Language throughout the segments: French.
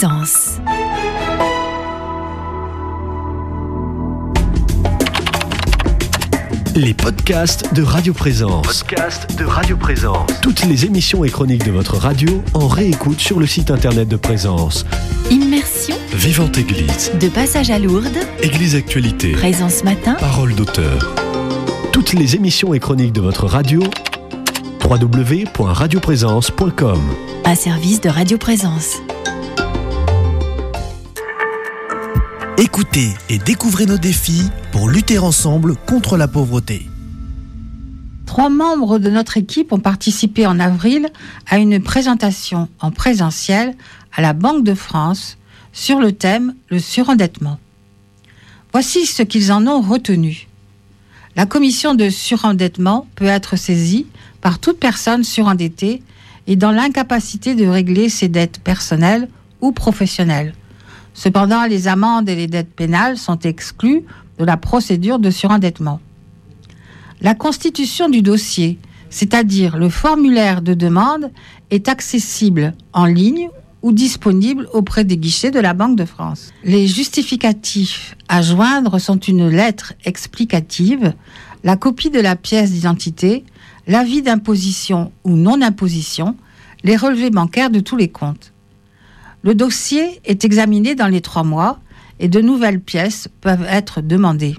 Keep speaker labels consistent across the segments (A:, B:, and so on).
A: Présence.
B: Les podcasts de Radio Présence. Toutes les émissions et chroniques de votre radio en réécoute sur le site internet de Présence.
A: Immersion.
B: Vivante Église.
A: De passage à Lourdes.
B: Église Actualité.
A: Présence Matin.
B: Parole d'auteur. Toutes les émissions et chroniques de votre radio. www.radioprésence.com.
A: Un service de Radio Présence.
C: Écoutez et découvrez nos défis pour lutter ensemble contre la pauvreté.
D: 3 membres de notre équipe ont participé en avril à une présentation en présentiel à la Banque de France sur le thème « Le surendettement ». Voici ce qu'ils en ont retenu. La commission de surendettement peut être saisie par toute personne surendettée et dans l'incapacité de régler ses dettes personnelles ou professionnelles. Cependant, les amendes et les dettes pénales sont exclues de la procédure de surendettement. La constitution du dossier, c'est-à-dire le formulaire de demande, est accessible en ligne ou disponible auprès des guichets de la Banque de France. Les justificatifs à joindre sont une lettre explicative, la copie de la pièce d'identité, l'avis d'imposition ou non-imposition, les relevés bancaires de tous les comptes. Le dossier est examiné dans les 3 mois et de nouvelles pièces peuvent être demandées.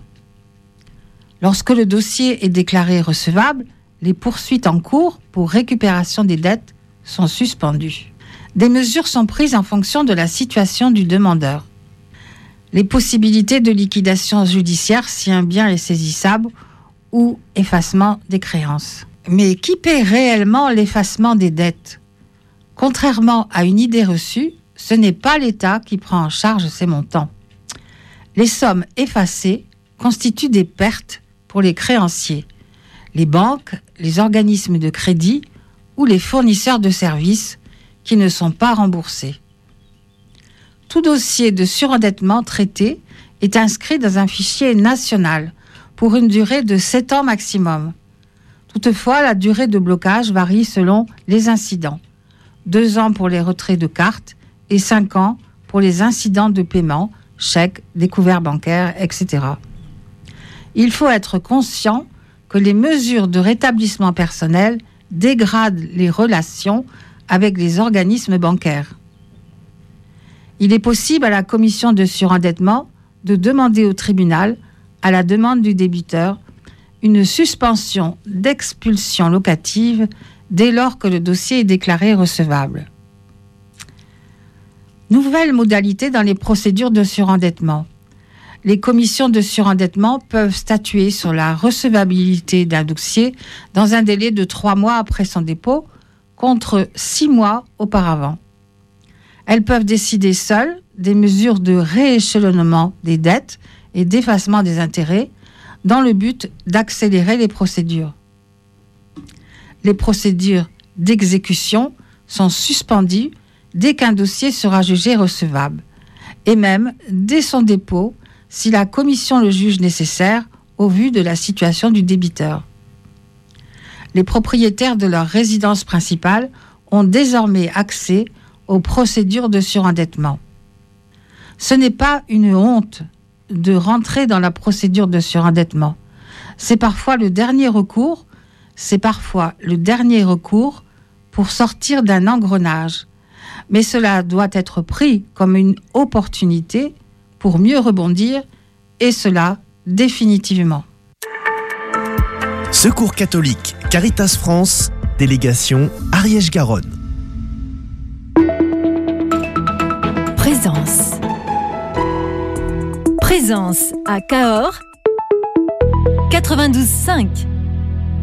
D: Lorsque le dossier est déclaré recevable, les poursuites en cours pour récupération des dettes sont suspendues. Des mesures sont prises en fonction de la situation du demandeur. Les possibilités de liquidation judiciaire si un bien est saisissable ou effacement des créances. Mais qui paie réellement l'effacement des dettes ? Contrairement à une idée reçue, ce n'est pas l'État qui prend en charge ces montants. Les sommes effacées constituent des pertes pour les créanciers, les banques, les organismes de crédit ou les fournisseurs de services qui ne sont pas remboursés. Tout dossier de surendettement traité est inscrit dans un fichier national pour une durée de 7 ans maximum. Toutefois, la durée de blocage varie selon les incidents. 2 ans pour les retraits de cartes et 5 ans pour les incidents de paiement, chèques, découverts bancaires, etc. Il faut être conscient que les mesures de rétablissement personnel dégradent les relations avec les organismes bancaires. Il est possible à la commission de surendettement de demander au tribunal, à la demande du débiteur, une suspension d'expulsion locative dès lors que le dossier est déclaré recevable. Nouvelles modalités dans les procédures de surendettement. Les commissions de surendettement peuvent statuer sur la recevabilité d'un dossier dans un délai de 3 mois après son dépôt, contre 6 mois auparavant. Elles peuvent décider seules des mesures de rééchelonnement des dettes et d'effacement des intérêts dans le but d'accélérer les procédures. Les procédures d'exécution sont suspendues dès qu'un dossier sera jugé recevable, et même dès son dépôt si la commission le juge nécessaire au vu de la situation du débiteur. Les propriétaires de leur résidence principale ont désormais accès aux procédures de surendettement. Ce n'est pas une honte de rentrer dans la procédure de surendettement. C'est parfois le dernier recours pour sortir d'un engrenage. Mais cela doit être pris comme une opportunité pour mieux rebondir, et cela définitivement.
C: Secours catholique, Caritas France, délégation Ariège-Garonne.
A: Présence. Présence à Cahors 92.5.